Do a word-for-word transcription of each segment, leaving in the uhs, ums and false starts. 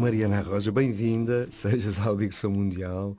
Mariana Arroja, bem-vinda, sejas à Digressão Mundial.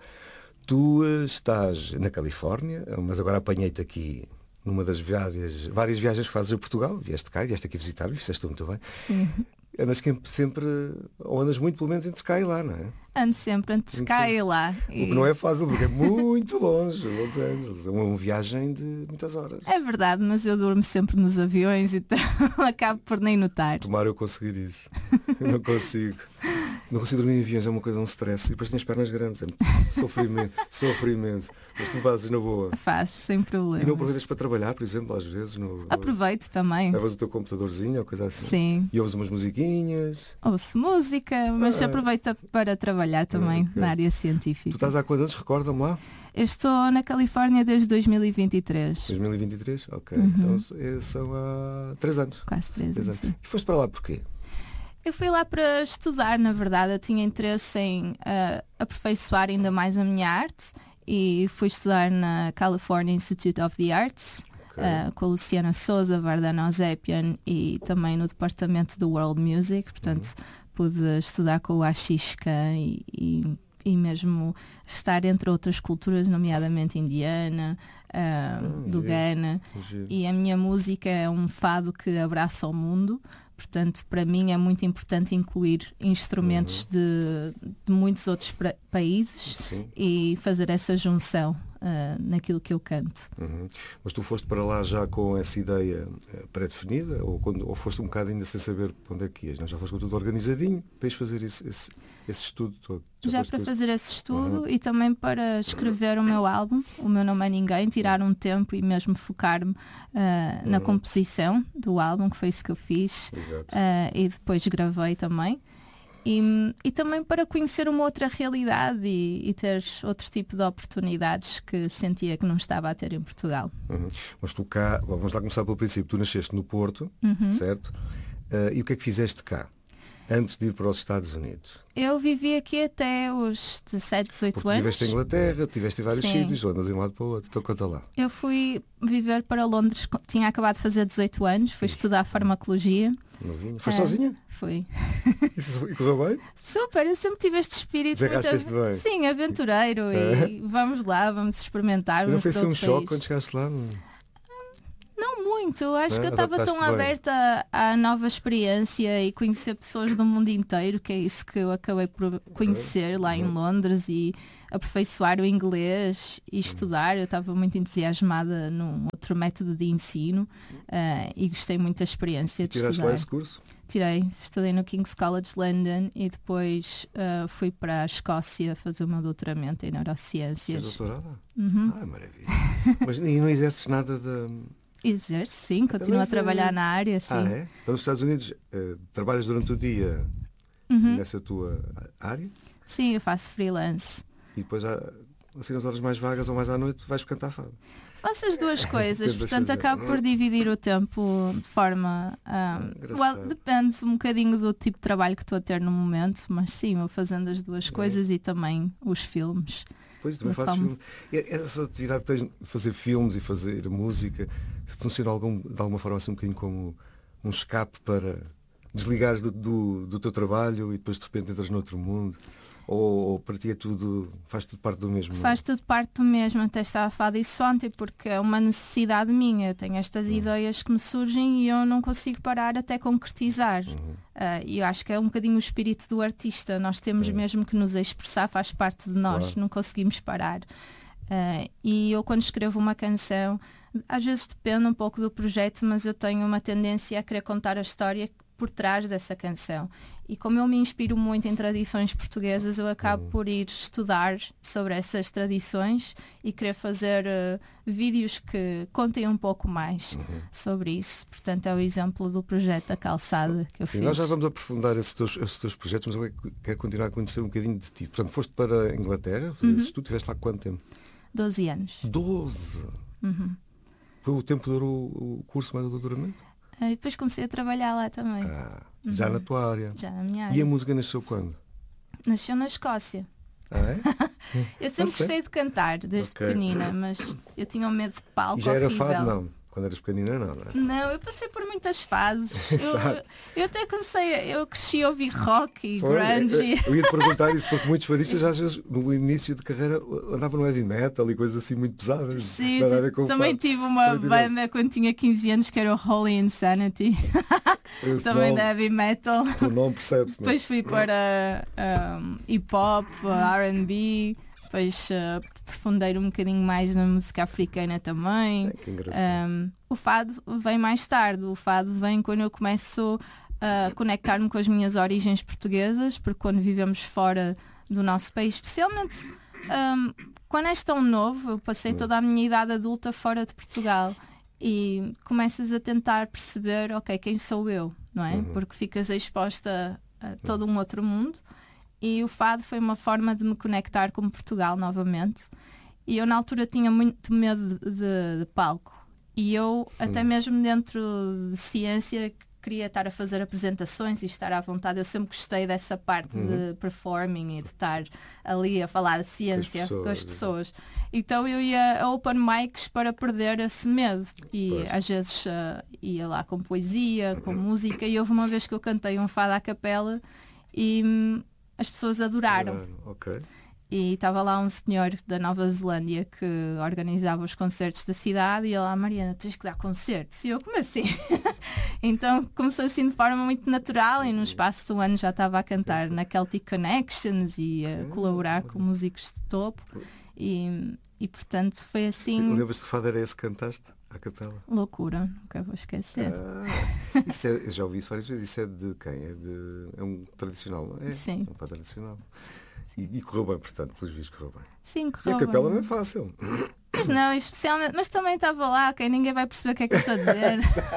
Tu estás na Califórnia, mas agora apanhei-te aqui numa das viagens, várias viagens que fazes a Portugal. Vieste cá, vieste aqui visitar-me, fizeste muito bem. Sim. Andas sempre, ou andas muito pelo menos entre cá e lá, não é? Ando sempre entre cá e lá. O que não é fácil, porque é muito longe, Los Angeles. É uma viagem de muitas horas. É verdade, mas eu durmo sempre nos aviões, então acabo por nem notar. Tomara eu conseguir isso. Eu não consigo. Não consigo dormir em aviões, é uma coisa, um stress. E depois tenho as pernas grandes, é sofrimento, sofrimento. Mas tu fazes na boa. Faço, sem problema. E não aproveitas para trabalhar, por exemplo, às vezes? No... Aproveito também. Levas o teu computadorzinho ou coisa assim? Sim. E ouves umas musiquinhas? Ouço música, mas ah, aproveito para trabalhar também okay. na área científica. Tu estás há quantos anos? Recorda-me lá. Eu estou na Califórnia desde dois mil e vinte e três. dois mil e vinte e três? Ok. Uhum. Então são há três anos. Quase três, três anos. anos. E foste para lá porquê? Eu fui lá para estudar, na verdade. Eu tinha interesse em uh, aperfeiçoar ainda mais a minha arte e fui estudar na California Institute of the Arts, okay. uh, com a Luciana Souza, Vardana Osepian e também no departamento do World Music. Portanto, uhum. pude estudar com o Axishka e, e, e mesmo estar entre outras culturas, nomeadamente indiana, uh, hum, do Ghana. E a minha música é um fado que abraça o mundo. Portanto, para mim é muito importante incluir instrumentos uhum. de, de muitos outros pra- países Sim. e fazer essa junção uh, naquilo que eu canto. Uhum. Mas tu foste para lá já com essa ideia pré-definida ou, quando, ou foste um bocado ainda sem saber para onde é que ias? Não? Já foste com tudo organizadinho para ires fazer esse, esse, esse estudo todo? Já, já para tudo? fazer esse estudo uhum. e também para escrever o meu álbum, O Meu Nome é Ninguém, tirar um tempo e mesmo focar-me uh, uhum. na composição do álbum, que foi isso que eu fiz. Uh, e depois gravei também e, e também para conhecer uma outra realidade e, e ter outro tipo de oportunidades que sentia que não estava a ter em Portugal. Uhum. Mas tu cá, vamos lá começar pelo princípio, tu nasceste no Porto, uhum. certo? Uh, e o que é que fizeste cá antes de ir para os Estados Unidos? Eu vivi aqui até os dezassete, dezoito Porque anos. Tiveste em Inglaterra, tiveste em vários Sim. sítios, andas de um lado para o outro, então conta lá. Eu fui viver para Londres, tinha acabado de fazer dezoito anos, fui Ixi. estudar farmacologia. Novinho. Foste uh, sozinha? Fui. E correu bem? Super, eu sempre tive este espírito muito av- bem. Sim, aventureiro é. e vamos lá, vamos experimentar. Não foi um país. choque quando chegaste lá? Não muito, acho é? que eu estava tão bem. aberta à nova experiência e conhecer pessoas do mundo inteiro, que é isso que eu acabei por conhecer lá em Londres e aperfeiçoar o inglês e estudar. Eu estava muito entusiasmada num outro método de ensino uh, e gostei muito da experiência e de estudar. Tiraste lá esse curso? Tirei, estudei no King's College London e depois uh, fui para a Escócia fazer o meu doutoramento em neurociências. Fez doutorado? Uhum. Ah, maravilha. Mas e não exerces nada de... Exerço, sim, continuo a trabalhar é... na área, sim. Ah, é? Então nos Estados Unidos uh, trabalhas durante o dia uhum. nessa tua área? Sim, eu faço freelance. E depois, assim, nas horas mais vagas ou mais à noite, vais cantar fado? Faço as duas coisas, portanto fazer. acabo por dividir o tempo de forma... Um, well, depende um bocadinho do tipo de trabalho que estou a ter no momento, mas sim, vou fazendo as duas é. coisas e também os filmes. Pois, também faço filme. Essa atividade que tens de fazer filmes e fazer música, funciona algum, de alguma forma assim um bocadinho como um escape para desligares do, do, do teu trabalho e depois de repente entras noutro mundo? Ou, ou para ti é tudo, faz tudo parte do mesmo? Faz tudo parte do mesmo, até estava a falar disso ontem, porque é uma necessidade minha. Eu tenho estas uhum. ideias que me surgem e eu não consigo parar até concretizar. E uhum. uh, eu acho que é um bocadinho o espírito do artista. Nós temos uhum. mesmo que nos expressar, faz parte de nós, claro. Não conseguimos parar. Uh, e eu quando escrevo uma canção, às vezes depende um pouco do projeto, mas eu tenho uma tendência a querer contar a história por trás dessa canção. E como eu me inspiro muito em tradições portuguesas, eu acabo uhum. por ir estudar sobre essas tradições e querer fazer uh, vídeos que contem um pouco mais uhum. sobre isso. Portanto, é o exemplo do projeto da calçada que eu Sim, fiz. Nós já vamos aprofundar esses teus, esses teus projetos, mas eu quero continuar a conhecer um bocadinho de ti. Portanto, foste para a Inglaterra, fazer uhum. esse estudo, estiveste lá quanto tempo? doze anos. doze? Uhum. Foi o tempo que durou o curso mais do doutoramento? E depois comecei a trabalhar lá também. Ah, já uhum. na tua área? Já na minha área. E a música nasceu quando? Nasceu na Escócia. Ah, é? Eu sempre gostei de cantar, desde okay. pequenina, mas eu tinha um medo de palco e já era horrível. fado, não? quando eras pequenina não, não é? Não, eu passei por muitas fases. eu, eu até comecei, a- eu cresci a ouvir rock e Foi, grunge. eu, eu ia te perguntar isso porque muitos fadistas às vezes no início de carreira andavam no heavy metal e coisas assim muito pesadas. Sim, Nada a ver com o também fado. tive uma Também tive- banda quando tinha quinze anos que era o Holy Insanity. Esse Também nome, da heavy metal. tu não percebes, não é? Depois fui para um, hip hop, R and B, depois uh, aprofundei um bocadinho mais na música africana também. É, que engraçado. Um, o fado vem mais tarde, o fado vem quando eu começo a conectar-me com as minhas origens portuguesas, porque quando vivemos fora do nosso país, especialmente um, quando és tão novo, eu passei toda a minha idade adulta fora de Portugal e começas a tentar perceber, ok, quem sou eu, não é? Porque ficas exposta a todo um outro mundo. E o fado foi uma forma de me conectar com Portugal novamente. E eu na altura tinha muito medo de, de- de palco. E eu, até mesmo dentro de ciência, queria estar a fazer apresentações e estar à vontade. Eu sempre gostei dessa parte de performing e de estar ali a falar de ciência com as pessoas, pessoas. Então eu ia a open mics para perder esse medo. E Pois. às vezes ah, ia lá com poesia, com música. E houve uma vez que eu cantei um fado à capela e hum, as pessoas adoraram. Claro, ok. E estava lá um senhor da Nova Zelândia que organizava os concertos da cidade e ele, ah, Mariana, tens que dar concertos. E eu, como assim? Então começou assim de forma muito natural e no espaço do ano já estava a cantar na Celtic Connections e a colaborar com músicos de topo. E, e portanto foi assim, Lembras-te que fado era esse que cantaste à capela? loucura, nunca vou esquecer. Ah, isso é, eu já ouvi isso várias vezes. Isso é de quem? É, de, é um tradicional, não é? Sim. É um fado tradicional. E, e correu bem, portanto, pelos vistos correu bem. Sim, E correu a capela bem. não é fácil. Mas não, especialmente, mas também estava lá, ok, ninguém vai perceber o que é que eu estou a dizer.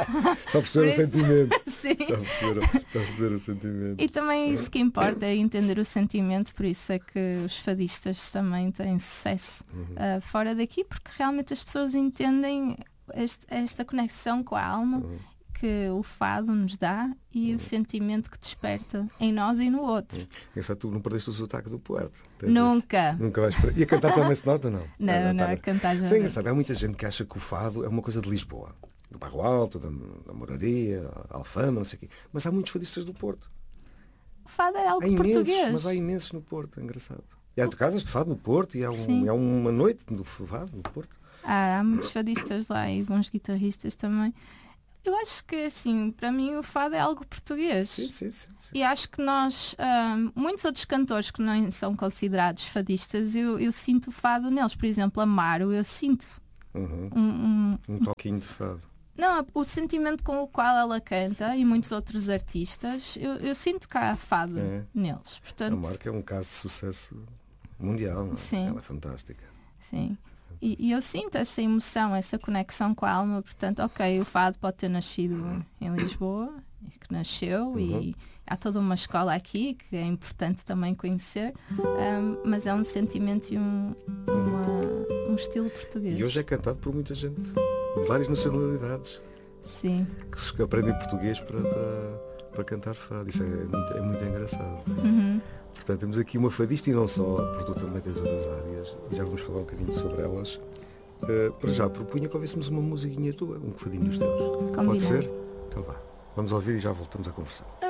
Só perceber o Por isso- sentimento. Sim. Só perceber, só perceber o sentimento. E também isso que importa é entender o sentimento, por isso é que os fadistas também têm sucesso ah, fora daqui, porque realmente as pessoas entendem este- esta conexão com a alma que o fado nos dá e o sentimento que desperta em nós e no outro. Essa tu não perdeste o sotaque do Puerto. Tens Nunca. isso? Nunca vais perder. E a cantar também se nota, não? Não, Ah, não, tá a bem. cantar já Isso é não. engraçado. Há muita gente que acha que o fado é uma coisa de Lisboa. Do Bairro Alto, da, da Moraria, Alfama, não sei o quê. Mas há muitos fadistas do Porto. O fado é algo Há imensos, português. mas há imensos no Porto. É engraçado. E há casas de fado no Porto e há, Sim. um, há uma noite do fado no Porto. Há, há muitos fadistas lá e bons guitarristas também. Eu acho que, assim, para mim o fado é algo português. Sim, sim, sim. sim. E acho que nós, ah, muitos outros cantores que nem são considerados fadistas, eu, eu sinto o fado neles. Por exemplo, Amaro, eu sinto Uhum. um, um- Um toquinho de fado. não, o sentimento com o qual ela canta e muitos outros artistas, eu, eu sinto que há fado É. neles. A Portanto, marca é um caso de sucesso mundial. Não é? Sim. Ela é fantástica. sim. E, e eu sinto essa emoção, essa conexão com a alma. Portanto, ok, o fado pode ter nascido em Lisboa, que nasceu, e há toda uma escola aqui que é importante também conhecer, ahm, mas é um sentimento e um, uma- um estilo português. E hoje é cantado por muita gente, de várias nacionalidades, Sim. que se aprendem português para, para, para cantar fado. Isso é muito, é muito engraçado. Uhum. Portanto, temos aqui uma fadista e não só, porque tu também tens outras áreas, e já vamos falar um bocadinho sobre elas. Uh, para já, propunha que ouvíssemos uma musiquinha tua, um bocadinho dos teus. Pode Combinado. ser? Então vá. Vamos ouvir e já voltamos a conversar.